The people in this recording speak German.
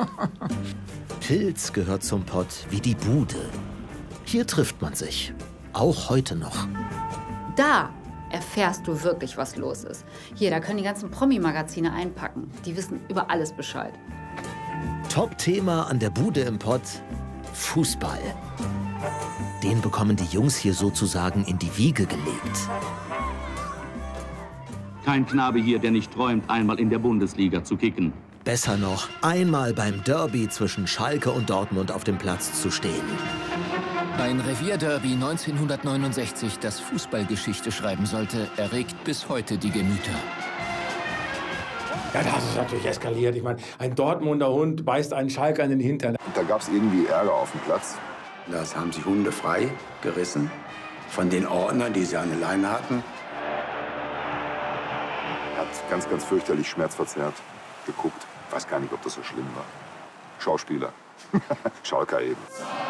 Pilz gehört zum Pott wie die Bude. Hier trifft man sich, auch heute noch. Da erfährst du wirklich, was los ist. Hier, da können die ganzen Promi-Magazine einpacken. Die wissen über alles Bescheid. Top-Thema an der Bude im Pott: Fußball. Den bekommen die Jungs hier sozusagen in die Wiege gelegt. Kein Knabe hier, der nicht träumt, einmal in der Bundesliga zu kicken. Besser noch, einmal beim Derby zwischen Schalke und Dortmund auf dem Platz zu stehen. Ein Revierderby 1969, das Fußballgeschichte schreiben sollte, erregt bis heute die Gemüter. Ja, das ist natürlich eskaliert. Ich meine, ein Dortmunder Hund beißt einen Schalker in den Hintern. Da gab es irgendwie Ärger auf dem Platz. Das haben sich Hunde frei gerissen von den Ordnern, die sie an der Leine hatten. Er hat ganz, ganz fürchterlich schmerzverzerrt geguckt. Ich weiß gar nicht, ob das so schlimm war. Schauspieler. Schalker eben.